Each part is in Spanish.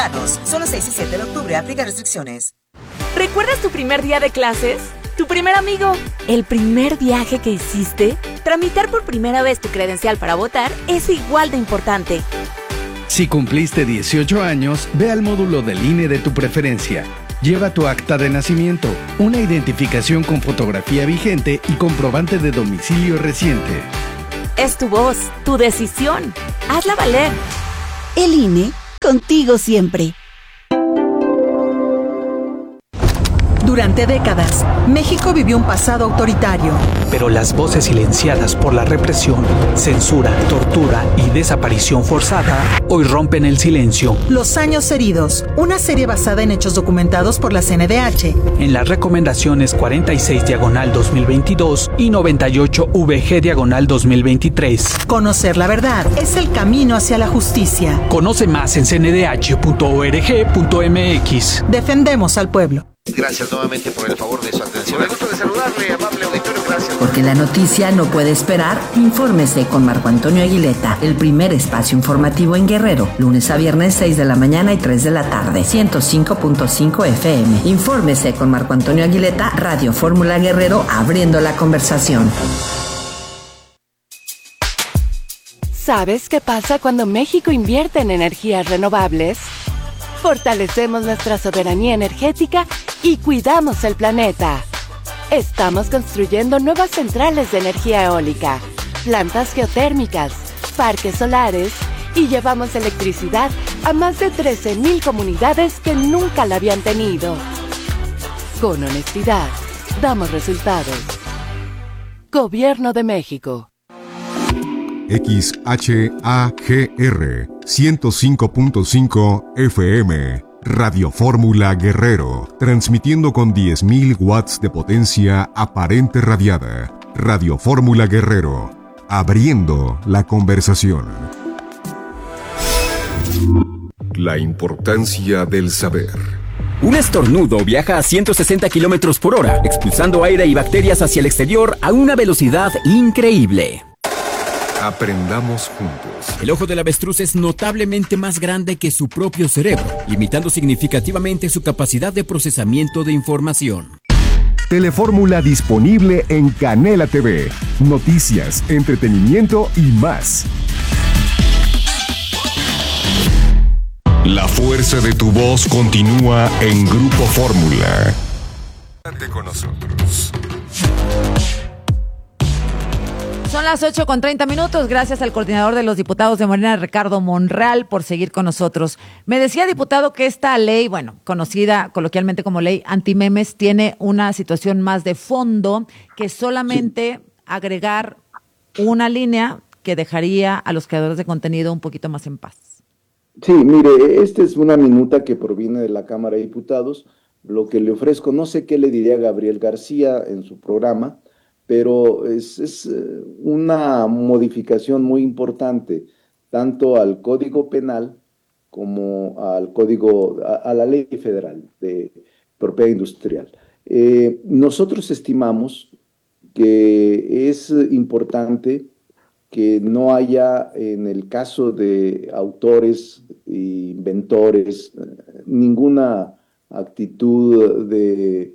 Solo 6 y 7 de octubre. Aplica restricciones. ¿Recuerdas tu primer día de clases? ¿Tu primer amigo? ¿El primer viaje que hiciste? Tramitar por primera vez tu credencial para votar es igual de importante. Si cumpliste 18 años, ve al módulo del INE de tu preferencia. Lleva tu acta de nacimiento, una identificación con fotografía vigente y comprobante de domicilio reciente. Es tu voz, tu decisión. Hazla valer. El INE, contigo siempre. Durante décadas, México vivió un pasado autoritario. Pero las voces silenciadas por la represión, censura, tortura y desaparición forzada hoy rompen el silencio. Los años heridos, una serie basada en hechos documentados por la CNDH. En las recomendaciones 46/2022 y 98/VG/2023. Conocer la verdad es el camino hacia la justicia. Conoce más en cndh.org.mx. Defendemos al pueblo. Gracias nuevamente por el favor de su atención. Me gusta de saludarle, amable auditorio, gracias. Porque la noticia no puede esperar, infórmese con Marco Antonio Aguileta, el primer espacio informativo en Guerrero, lunes a viernes 6 de la mañana y 3 de la tarde, 105.5 FM. Infórmese con Marco Antonio Aguileta, Radio Fórmula Guerrero, abriendo la conversación. ¿Sabes qué pasa cuando México invierte en energías renovables? Fortalecemos nuestra soberanía energética y cuidamos el planeta. Estamos construyendo nuevas centrales de energía eólica, plantas geotérmicas, parques solares y llevamos electricidad a más de 13,000 comunidades que nunca la habían tenido. Con honestidad, damos resultados. Gobierno de México. XHAGR 105.5 FM, Radio Fórmula Guerrero, transmitiendo con 10.000 watts de potencia aparente radiada. Radio Fórmula Guerrero, abriendo la conversación. La importancia del saber. Un estornudo viaja a 160 kilómetros por hora, expulsando aire y bacterias hacia el exterior a una velocidad increíble. Aprendamos juntos. El ojo del avestruz es notablemente más grande que su propio cerebro, limitando significativamente su capacidad de procesamiento de información. Telefórmula disponible en Canela TV. Noticias, entretenimiento y más. La fuerza de tu voz continúa en Grupo Fórmula. Quédate con nosotros. Son las 8:30. Gracias al coordinador de los diputados de Morena, Ricardo Monreal, por seguir con nosotros. Me decía, diputado, que esta ley, conocida coloquialmente como ley antimemes, tiene una situación más de fondo que solamente agregar una línea que dejaría a los creadores de contenido un poquito más en paz. Sí, mire, esta es una minuta que proviene de la Cámara de Diputados. Lo que le ofrezco, no sé qué le diría Gabriel García en su programa, pero es una modificación muy importante, tanto al Código Penal como al a la Ley Federal de Propiedad Industrial. Nosotros estimamos que es importante que no haya, en el caso de autores e inventores, ninguna actitud de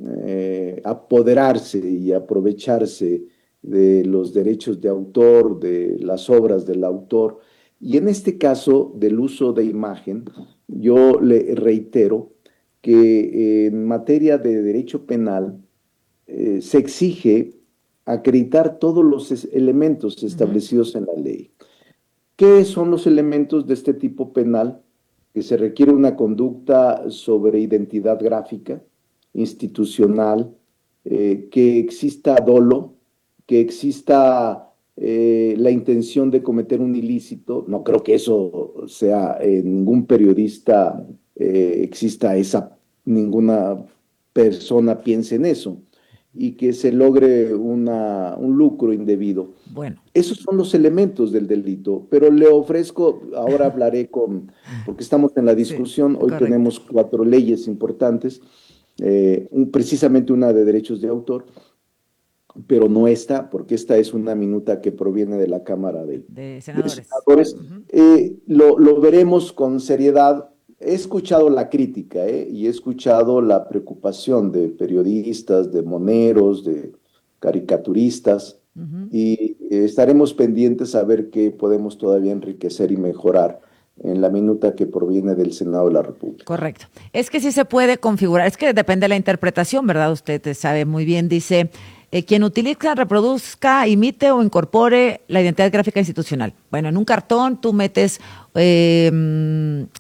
apoderarse y aprovecharse de los derechos de autor, de las obras del autor. Y en este caso del uso de imagen, yo le reitero que en materia de derecho penal se exige acreditar todos los elementos establecidos en la ley. ¿Qué son los elementos de este tipo penal? Que se requiere una conducta sobre identidad gráfica, institucional, que exista dolo, que exista la intención de cometer un ilícito. No creo que eso sea ningún periodista exista ninguna persona piense en eso, y que se logre un lucro indebido. Bueno. Esos son los elementos del delito, pero le ofrezco, ahora hablaré porque estamos en la discusión, sí, hoy correcto. Tenemos 4 leyes importantes, precisamente una de derechos de autor, pero no esta, porque esta es una minuta que proviene de la Cámara de Senadores. Uh-huh. Lo veremos con seriedad. he escuchado la crítica, y he escuchado la preocupación de periodistas, de moneros, de caricaturistas, y estaremos pendientes a ver qué podemos todavía enriquecer y mejorar en la minuta que proviene del Senado de la República. Correcto. Es que sí se puede configurar, es que depende de la interpretación, ¿verdad? Usted sabe muy bien, dice, quien utiliza, reproduzca, imite o incorpore la identidad gráfica institucional. Bueno, en un cartón tú metes